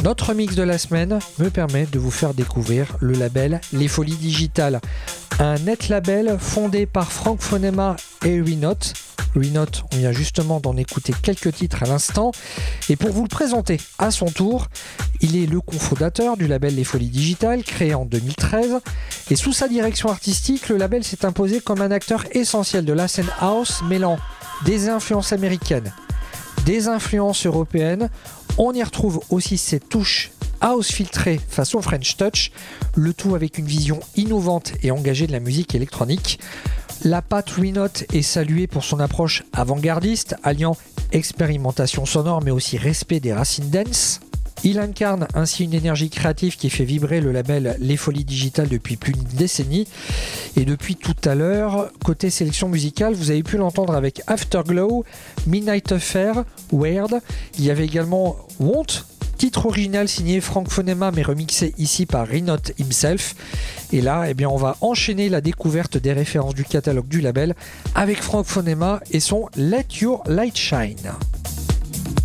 Notre mix de la semaine me permet de vous faire découvrir le label Les Folies Digitales, un net label fondé par Frank Fonema et Ruinote. Ruinote, on vient justement d'en écouter quelques titres à l'instant. Et pour vous le présenter à son tour, il est le cofondateur du label Les Folies Digitales, créé en 2013. Et sous sa direction artistique, le label s'est imposé comme un acteur essentiel de la scène house, mêlant des influences américaines, des influences européennes. On y retrouve aussi ses touches house filtrées façon French Touch, le tout avec une vision innovante et engagée de la musique électronique. La patte Ruinote est saluée pour son approche avant-gardiste, alliant expérimentation sonore mais aussi respect des racines dance. Il incarne ainsi une énergie créative qui fait vibrer le label Les Folies Digitales depuis plus d'une décennie. Et depuis tout à l'heure, côté sélection musicale, vous avez pu l'entendre avec Afterglow, Midnight Affair, Weird. Il y avait également Want, titre original signé Frank Fonema mais remixé ici par Ruinote himself. Et là, on va enchaîner la découverte des références du catalogue du label avec Frank Fonema et son Let Your Light Shine.